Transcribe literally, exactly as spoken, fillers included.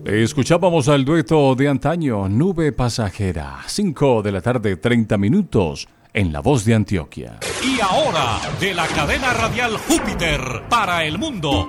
Escuchábamos al dueto de antaño, Nube Pasajera, cinco de la tarde, treinta minutos, en La Voz de Antioquia. Y ahora, de la cadena radial Júpiter para el mundo,